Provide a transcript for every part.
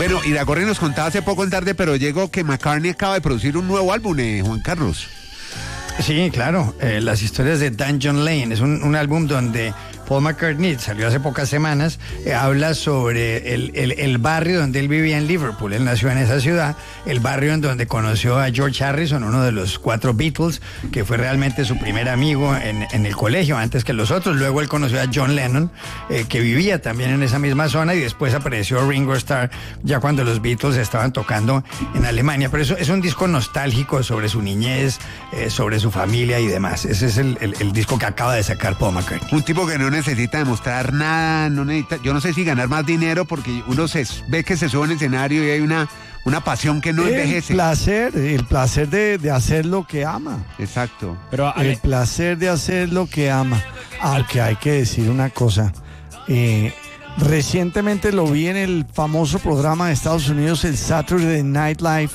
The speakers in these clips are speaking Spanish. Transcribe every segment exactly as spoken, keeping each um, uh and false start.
Bueno, Iragorri nos contaba hace poco en Tarde Pero Llego que McCartney acaba de producir un nuevo álbum, eh, Juan Carlos. Sí, claro, eh, las historias de Dan John Lane, es un, un álbum donde Paul McCartney, salió hace pocas semanas, eh, habla sobre el, el, el barrio donde él vivía en Liverpool. Él nació en esa ciudad, el barrio en donde conoció a George Harrison, uno de los cuatro Beatles, que fue realmente su primer amigo en, en el colegio, antes que los otros. Luego él conoció a John Lennon, eh, que vivía también en esa misma zona, y después apareció Ringo Starr, ya cuando los Beatles estaban tocando en Alemania. Pero eso es un disco nostálgico sobre su niñez, eh, sobre su familia y demás. Ese es el, el, el disco que acaba de sacar Paul McCartney. Un tipo que no necesita demostrar nada, no necesita, yo no sé si ganar más dinero, porque uno se ve que se sube en el escenario y hay una, una pasión que no el envejece. El placer, el placer de, de hacer lo que ama. Exacto. Pero, el Ale... placer de hacer lo que ama. Aunque hay que decir una cosa, eh, recientemente lo vi en el famoso programa de Estados Unidos, el Saturday Night Live,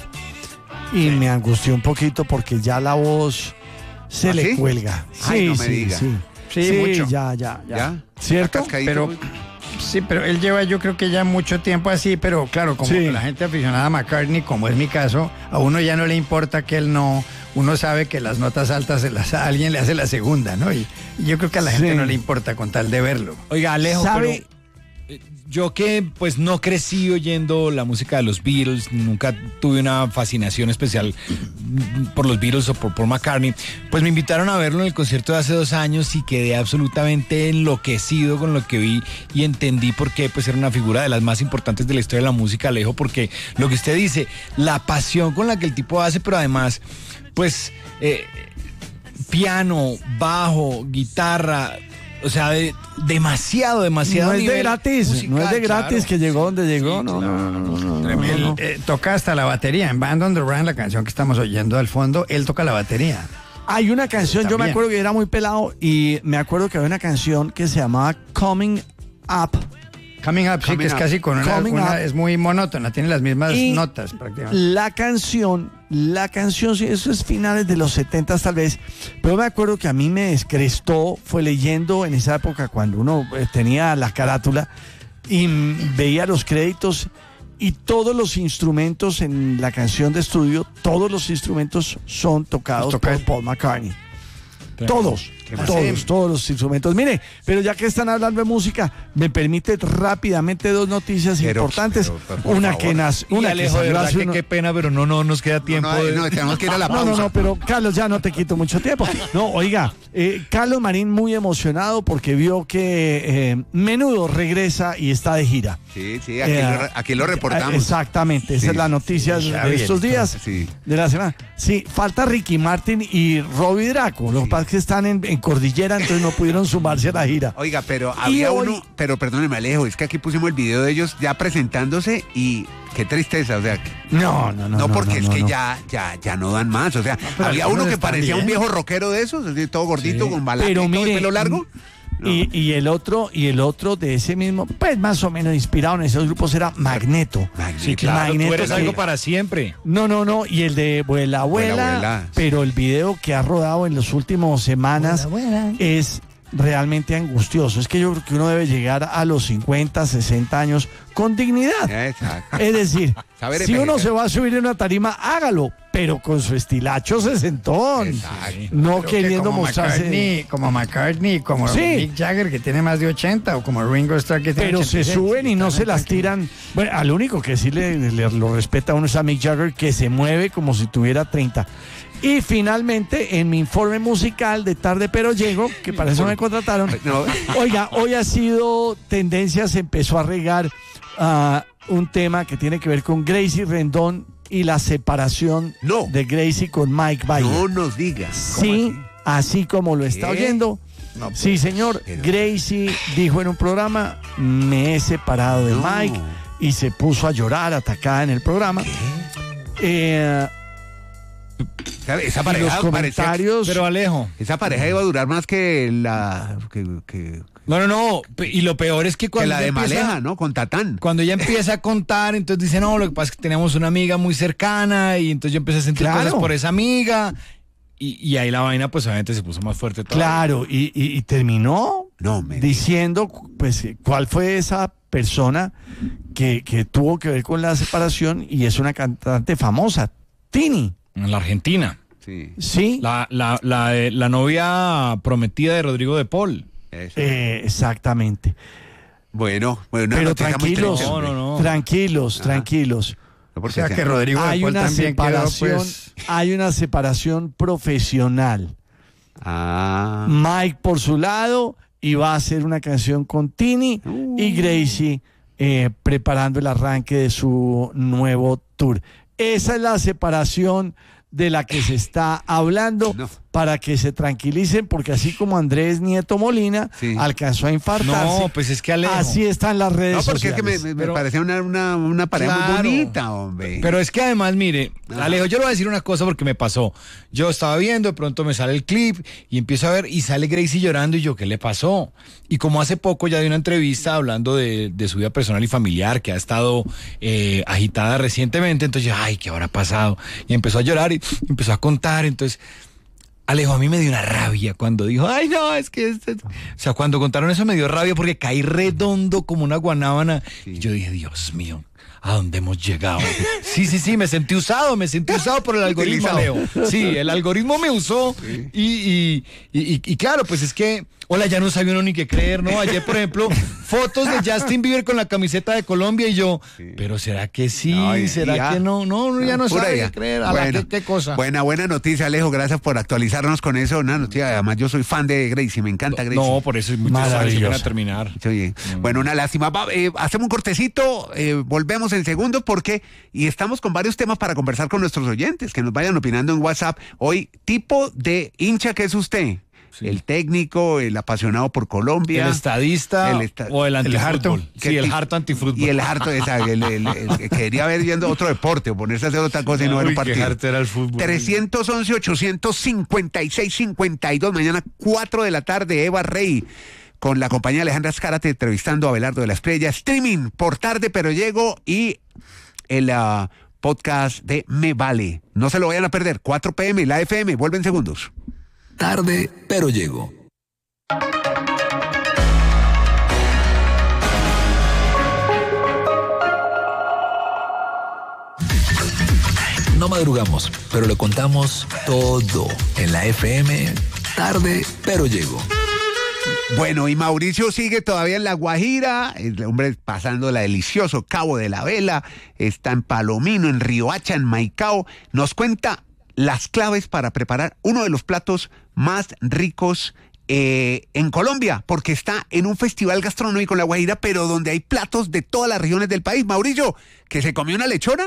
y sí. me angustió un poquito porque ya la voz se ¿Ah, le sí? cuelga. Ay, sí, no me sí, diga. sí. Sí, sí, mucho. ya, ya, ya. ¿Ya? ¿Cierto? Pero, sí, pero él lleva yo creo que ya mucho tiempo así, pero claro, como sí. la gente aficionada a McCartney, como es mi caso, a uno ya no le importa que él no, uno sabe que las notas altas se las, a alguien le hace la segunda, ¿no? Y, y yo creo que a la gente sí. no le importa con tal de verlo. Oiga, Alejo, ¿sabe? Pero... Yo que pues no crecí oyendo la música de los Beatles, nunca tuve una fascinación especial por los Beatles o por Paul McCartney, pues me invitaron a verlo en el concierto de hace dos años y quedé absolutamente enloquecido con lo que vi y entendí por qué pues era una figura de las más importantes de la historia de la música, Alejo, porque lo que usted dice, la pasión con la que el tipo hace, pero además pues eh, piano, bajo, guitarra... O sea, de, demasiado, demasiado. No es nivel de gratis, musical, no es de gratis claro. que llegó donde llegó, Sí, no, claro. no, no, no, no, Tremendo. no, no. Eh, toca hasta la batería. En Band on the Run, la canción que estamos oyendo al fondo, él toca la batería. Hay una canción, También. yo me acuerdo que era muy pelado y me acuerdo que había una canción que se llamaba Coming Up. Coming Up, sí, Coming que es up. casi con una, Coming una up. es muy monótona, tiene las mismas Y notas prácticamente. La canción, la canción, sí, eso es finales de los setentas tal vez, pero me acuerdo que a mí me descrestó, fue leyendo en esa época cuando uno eh, tenía la carátula y mm, veía los créditos y todos los instrumentos en la canción de estudio, todos los instrumentos son tocados toca por Paul McCartney. Todos, todos, todos los instrumentos. Mire, pero ya que están hablando de música, me permite rápidamente dos noticias Pero, importantes. pero, por una favor. que nace, Y una que Alejo, de salió verdad hace que uno- qué pena, pero no, no nos queda tiempo. No, de... no, tenemos que ir a la No, pausa. no, no, pero Carlos, ya no te quito mucho tiempo. No, oiga, eh, Carlos Marín muy emocionado porque vio que eh, Menudo regresa y está de gira. Sí, sí, aquí, Eh, lo, aquí lo reportamos. Exactamente, esa Sí, es la sí, noticia sí, de ya bien, estos días, sí. de la semana. Sí, falta Ricky Martin y Robbie Draco. Lo que pasa es que están en, en Cordillera, entonces no pudieron sumarse a la gira. Oiga, pero Y había hoy- uno, pero perdóneme, Alejo, es que aquí pusimos el video de ellos ya presentándose y qué tristeza, o sea, que- No, no, no. no, porque es no, que no. ya, ya, ya no dan más, o sea, pero había algunos uno que están parecía un bien. viejo rockero de esos, así todo gordito, Sí. con balaca Pero y todo, mire, el pelo largo. No. Y, y el otro, y el otro de ese mismo, pues más o menos inspirado en esos grupos era Magneto. Magneto. Sí, claro, Magneto tú eres que- algo para siempre. No, no, no, y el de Vuela Abuela, Vuela, Abuela, sí. pero el video que ha rodado en las últimas semanas es realmente angustioso. Es que yo creo que uno debe llegar a los cincuenta, sesenta años con dignidad. Exacto. Es decir, Saber si uno envejecer. se va a subir en una tarima, hágalo, pero con su estilacho sesentón. Exacto. No Creo que queriendo como mostrarse. McCartney, como McCartney, como Sí. Mick Jagger, que tiene más de ochenta, o como Ringo Starr, que tiene Pero se ochenta y seis. suben y no Están se las tranquilos. tiran. Bueno, al único que sí le, le- lo respeta a uno es a Mick Jagger, que se mueve como si tuviera treinta. Y finalmente, en mi informe musical de Tarde Pero Llego, que para eso me contrataron, No, oiga, hoy ha sido tendencia, se empezó a regar ah, un tema que tiene que ver con Gracie Rendón y la separación No. de Gracie con Mike Bayer. no nos digas. Sí, así como lo está ¿Qué? oyendo. No, Sí, señor. Pero- Gracie dijo en un programa, me he separado de No. Mike, y se puso a llorar atacada en el programa. Eh, ¿Sabe? Esa y los pareja parecía- comentarios... Pero Alejo, esa pareja iba a durar más que la que, que- no, no, no. pe- Y lo peor es que que cuando la de ella empieza- Maleja, ¿no? Con Tatán. Cuando ella empieza a contar, entonces dice, no, lo que pasa es que tenemos una amiga muy cercana y entonces yo empecé a sentir Claro. cosas por esa amiga y, y ahí la vaina pues obviamente se puso más fuerte todavía. Claro, y, y- y terminó No, me diciendo, pues, cuál fue esa persona que, que tuvo que ver con la separación y es una cantante famosa, Tini. En la Argentina. Sí. Sí. La, la, la, eh, la novia prometida de Rodrigo de Paul. Eso. Eh, exactamente. Bueno, bueno, una Pero noticia muy tranquilos, triste, No, no, no. tranquilos, Ajá. tranquilos. No, O porque sea sea- que Rodrigo de Hay Paul una también quedó, separación, pues, hay una separación profesional. Ah. Mike por su lado y va a hacer una canción con Tini y Gracie eh, preparando el arranque de su nuevo tour. Esa es la separación de la que se está hablando No. para que se tranquilicen, porque así como Andrés Nieto Molina Sí. alcanzó a infartarse, No, pues es que Alejo. así están las redes No, porque es sociales. que me, me- me Pero- parecía una, una, una pareja muy Claro. bonita, hombre. Pero es que además, mire, Ajá. Alejo, yo le voy a decir una cosa porque me pasó. Yo estaba viendo, de pronto me sale el clip y empiezo a ver y sale Gracie llorando y yo, ¿qué le pasó? Y como hace poco ya di una entrevista hablando de, de su vida personal y familiar que ha estado eh, agitada recientemente, entonces yo, ay, ¿qué habrá pasado? Y empezó a llorar y empezó a contar, entonces... Alejo, a mí me dio una rabia cuando dijo, ay, no, es que... Este... O sea, cuando contaron eso me dio rabia porque caí redondo como una guanábana. Sí. Y yo dije, Dios mío, ¿a dónde hemos llegado? Sí, sí, sí, me sentí usado, me sentí usado por el algoritmo, Utilizado. Alejo. Sí, el algoritmo me usó. Y, y, y, y- y claro, pues es que, hola, ya no sabía uno ni qué creer, ¿no? Ayer, por ejemplo, fotos de Justin Bieber con la camiseta de Colombia y yo, pero ¿será que sí? No, y- ¿Será y ya. que no? No, uno ya no Pura sabe idea. qué creer. A la, Bueno, ¿qué, qué cosa? Buena, buena noticia, Alejo. Gracias por actualizarnos con eso. Una noticia, además yo soy fan de Gracie, me encanta Gracie. No, por eso es muy Maravilloso. van a terminar. Mucho bien. Bueno, una lástima. Va, eh, hacemos un cortecito, eh, volvemos en segundos porque, y estamos con varios temas para conversar con nuestros oyentes, que nos vayan opinando en WhatsApp. Hoy, tipo de hincha que es usted. Sí. El técnico, el apasionado por Colombia. ¿El estadista El esta- o el el antifútbol? harto. Sí, el ¿Qué- harto antifútbol. Y el harto, esa, el, el- el que quería ver viendo otro deporte o ponerse a hacer otra cosa y no ver un Uy, qué partido. harto era el fútbol. tres once, ochocientos cincuenta y seis, cincuenta y dos, mañana cuatro de la tarde, Eva Rey, con la compañía Alejandra Azcárate entrevistando a Abelardo de la Estrella, streaming por Tarde Pero Llego y el ah, podcast de Me Vale. No se lo vayan a perder, cuatro pe eme, la efe eme, vuelve en segundos. Tarde, pero llego. No madrugamos, pero lo contamos todo en la efe eme. Tarde, pero llego. Bueno, y Mauricio sigue todavía en La Guajira, el hombre pasando la delicioso Cabo de la Vela, está en Palomino, en Riohacha, en Maicao, nos cuenta las claves para preparar uno de los platos más ricos eh, en Colombia, porque está en un festival gastronómico en La Guajira, pero donde hay platos de todas las regiones del país. Mauricio, ¿que se comió una lechona?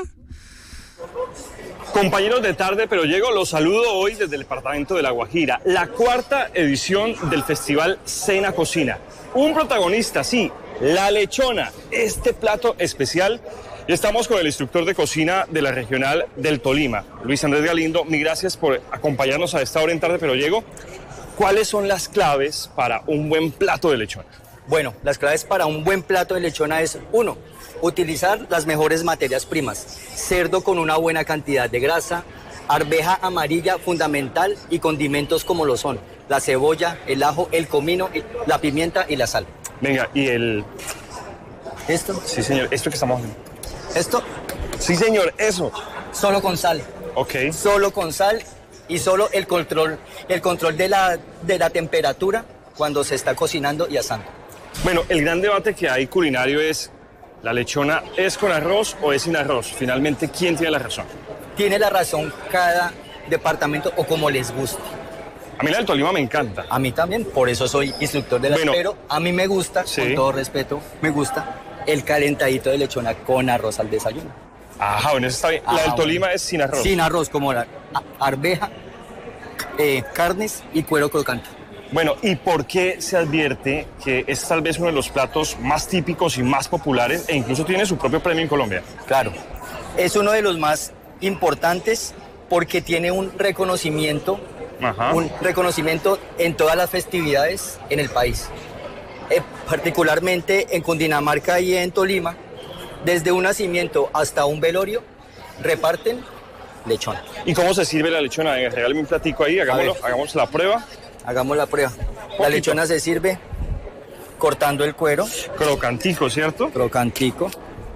Compañeros de Tarde Pero Llego, los saludo hoy desde el departamento de La Guajira, la cuarta edición del festival Cena Cocina. Un protagonista, sí, la lechona, este plato especial. Y estamos con el instructor de cocina de la regional del Tolima, Luis Andrés Galindo. Mil gracias por acompañarnos a esta hora en Tarde Pero Llego. ¿Cuáles son las claves para un buen plato de lechona? Bueno, las claves para un buen plato de lechona es, uno, utilizar las mejores materias primas, cerdo con una buena cantidad de grasa, arveja amarilla fundamental y condimentos como lo son la cebolla, el ajo, el comino, la pimienta y la sal. Venga, y el... ¿Esto? Sí, señor, esto que estamos haciendo. Esto Sí, señor, eso. solo con sal, Ok. solo con sal y solo el control, el control de la, de la temperatura cuando se está cocinando y asando. Bueno, el gran debate que hay culinario es, ¿la lechona es con arroz o es sin arroz? Finalmente, ¿quién tiene la razón? Tiene la razón cada departamento o como les guste. A mí la del Tolima me encanta. A mí también, por eso soy instructor de la Bueno, pero a mí me gusta, sí. con todo respeto, me gusta el calentadito de lechona con arroz al desayuno. Ajá, bueno, eso está bien. Ah, La del bueno. Tolima es sin arroz. Sin arroz, como la a- arveja, eh, carnes y cuero crocante. Bueno, ¿y por qué se advierte que es tal vez uno de los platos más típicos y más populares e incluso tiene su propio premio en Colombia? Claro, es uno de los más importantes porque tiene un reconocimiento, Ajá. un reconocimiento en todas las festividades en el país. Eh, particularmente en Cundinamarca y en Tolima, desde un nacimiento hasta un velorio, reparten lechona. ¿Y cómo se sirve la lechona? Venga, regálame un platico ahí, hagámoslo, ver. hagamos la prueba. Hagamos la prueba. La Poquito. lechona se sirve cortando el cuero. Crocantico, ¿cierto? Crocantico.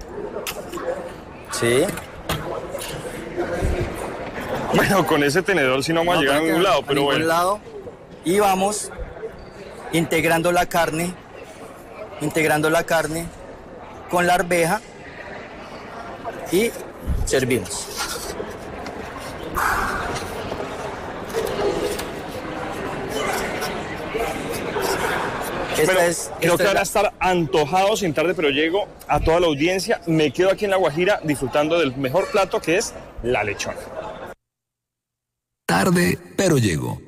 Sí. Bueno, con ese tenedor sí no vamos a llegar a ningún lado, pero ningún bueno. lado. Y vamos integrando la carne, integrando la carne con la arveja y servimos. Bueno, Esta es, creo esta que es van a la- estar antojados sin tarde, pero llego a toda la audiencia. Me quedo aquí en La Guajira disfrutando del mejor plato, que es la lechona. Tarde, pero llego.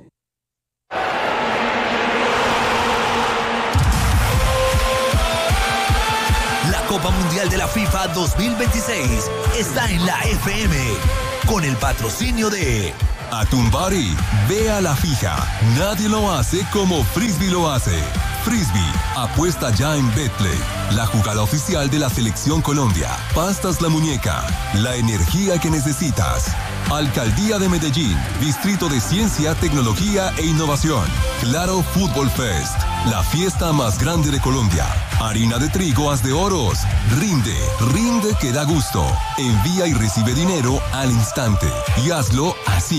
La Copa Mundial de la FIFA dos mil veintiséis está en la F M con el patrocinio de Atumbari, ve a la fija. Nadie lo hace como Frisbee lo hace. Frisbee, apuesta ya en Betplay, la jugada oficial de la Selección Colombia. Pastas La Muñeca, la energía que necesitas. Alcaldía de Medellín, Distrito de Ciencia, Tecnología e Innovación. Claro Fútbol Fest, la fiesta más grande de Colombia. Harina de trigo Haz de Oros. Rinde, rinde que da gusto. Envía y recibe dinero al instante. Y hazlo así.